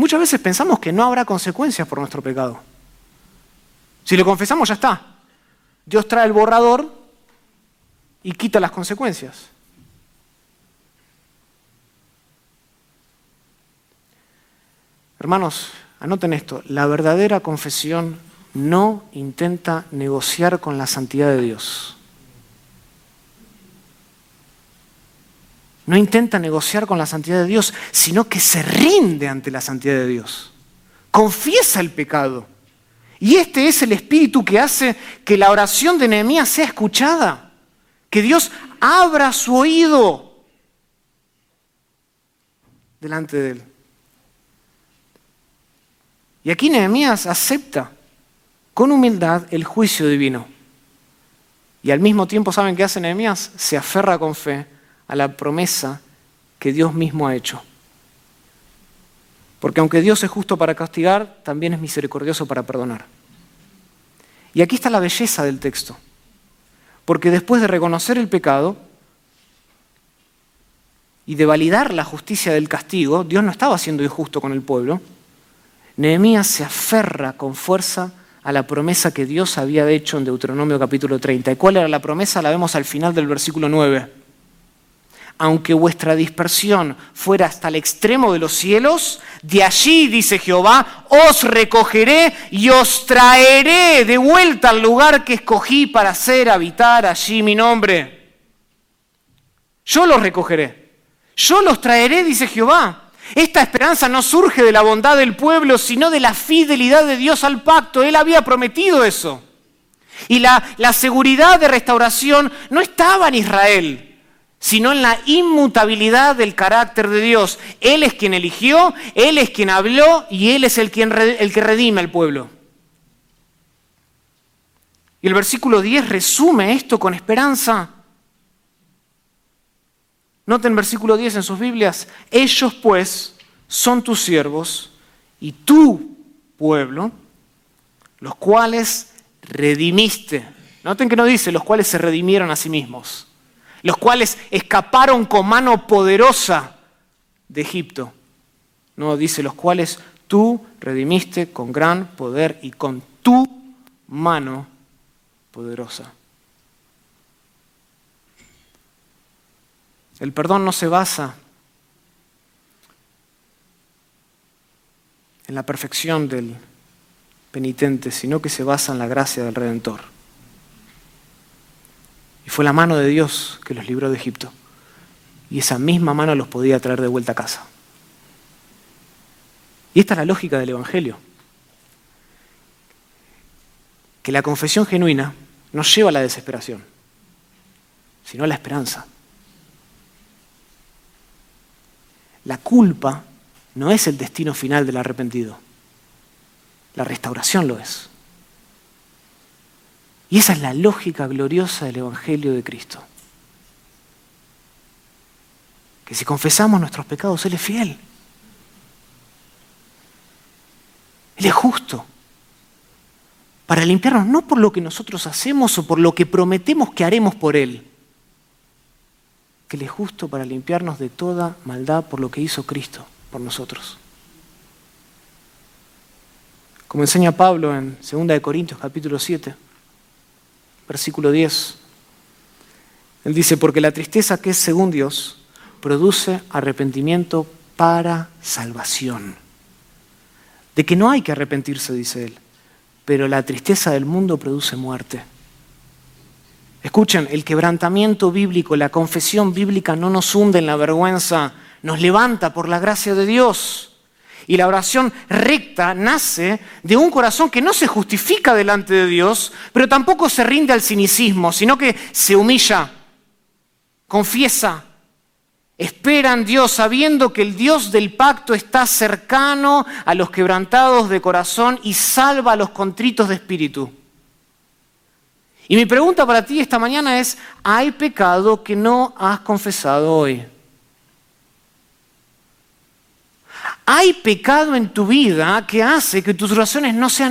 muchas veces pensamos que no habrá consecuencias por nuestro pecado. Si lo confesamos, ya está. Dios trae el borrador y quita las consecuencias. Hermanos, anoten esto. La verdadera confesión no intenta negociar con la santidad de Dios. No intenta negociar con la santidad de Dios, sino que se rinde ante la santidad de Dios. Confiesa el pecado. Y este es el espíritu que hace que la oración de Nehemías sea escuchada. Que Dios abra su oído delante de él. Y aquí Nehemías acepta con humildad el juicio divino. Y al mismo tiempo, ¿saben qué hace Nehemías? Se aferra con fe a la promesa que Dios mismo ha hecho. Porque aunque Dios es justo para castigar, también es misericordioso para perdonar. Y aquí está la belleza del texto. Porque después de reconocer el pecado y de validar la justicia del castigo, Dios no estaba siendo injusto con el pueblo. Nehemías se aferra con fuerza a la promesa que Dios había hecho en Deuteronomio capítulo 30. ¿Y cuál era la promesa? La vemos al final del versículo 9. Aunque vuestra dispersión fuera hasta el extremo de los cielos, de allí, dice Jehová, os recogeré y os traeré de vuelta al lugar que escogí para hacer habitar allí mi nombre. Yo los recogeré, yo los traeré, dice Jehová. Esta esperanza no surge de la bondad del pueblo, sino de la fidelidad de Dios al pacto. Él había prometido eso. Y la seguridad de restauración no estaba en Israel, sino en la inmutabilidad del carácter de Dios. Él es quien eligió, Él es quien habló y Él es el que redime al pueblo. Y el versículo 10 resume esto con esperanza. Noten versículo 10 en sus Biblias. Ellos pues son tus siervos y tu pueblo, los cuales redimiste. Noten que no dice los cuales se redimieron a sí mismos. Los cuales escaparon con mano poderosa de Egipto. No, dice los cuales tú redimiste con gran poder y con tu mano poderosa. El perdón no se basa en la perfección del penitente, sino que se basa en la gracia del Redentor. Y fue la mano de Dios que los libró de Egipto. Y esa misma mano los podía traer de vuelta a casa. Y esta es la lógica del Evangelio. Que la confesión genuina no lleva a la desesperación, sino a la esperanza. La culpa no es el destino final del arrepentido. La restauración lo es. Y esa es la lógica gloriosa del Evangelio de Cristo. Que si confesamos nuestros pecados, Él es fiel. Él es justo. Para limpiarnos no por lo que nosotros hacemos o por lo que prometemos que haremos por Él. Que Él es justo para limpiarnos de toda maldad por lo que hizo Cristo por nosotros. Como enseña Pablo en 2 Corintios capítulo 7, versículo 10. Él dice, porque la tristeza que es según Dios produce arrepentimiento para salvación. De que no hay que arrepentirse, dice él, pero la tristeza del mundo produce muerte. Escuchen, el quebrantamiento bíblico, la confesión bíblica no nos hunde en la vergüenza, nos levanta por la gracia de Dios. Y la oración recta nace de un corazón que no se justifica delante de Dios, pero tampoco se rinde al cinicismo, sino que se humilla, confiesa, espera en Dios, sabiendo que el Dios del pacto está cercano a los quebrantados de corazón y salva a los contritos de espíritu. Y mi pregunta para ti esta mañana es, ¿hay pecado que no has confesado hoy? ¿Hay pecado en tu vida que hace que tus oraciones no sean